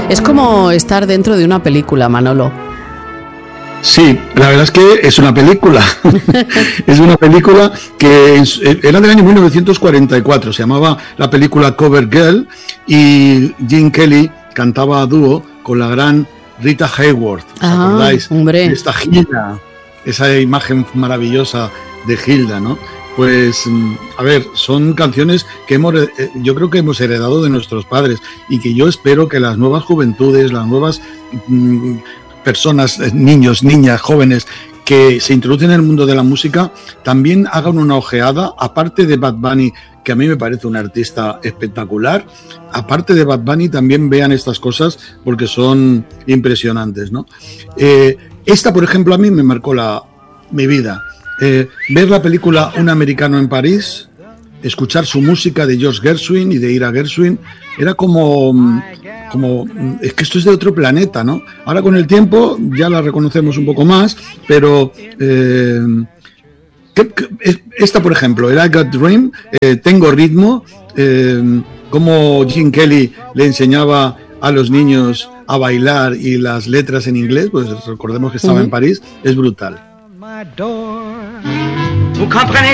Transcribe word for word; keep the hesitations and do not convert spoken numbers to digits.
Es como estar dentro de una película, Manolo. Sí, la verdad es que es una película. Es una película que es, era del año mil novecientos cuarenta y cuatro. Se llamaba la película Cover Girl y Gene Kelly cantaba a dúo con la gran Rita Hayworth. ¿Os ah, acordáis? Hombre. Esta Hilda, esa imagen maravillosa de Hilda, ¿no? Pues, a ver, son canciones que hemos, yo creo que hemos heredado de nuestros padres y que yo espero que las nuevas juventudes, las nuevas mmm, personas, niños, niñas, jóvenes que se introducen en el mundo de la música también hagan una ojeada, aparte de Bad Bunny, que a mí me parece un artista espectacular, aparte de Bad Bunny también vean estas cosas porque son impresionantes, ¿no? Eh, esta, por ejemplo, a mí me marcó la, mi vida. Eh, ver la película Un americano en París, escuchar su música de George Gershwin y de Ira Gershwin, era como, como, es que esto es de otro planeta, ¿no? Ahora con el tiempo ya la reconocemos un poco más, pero eh, ¿qué, qué, esta, por ejemplo, era I Got Dream, eh, Tengo Ritmo, eh, como Gene Kelly le enseñaba a los niños a bailar y las letras en inglés, pues recordemos que estaba uh-huh. en París, es brutal.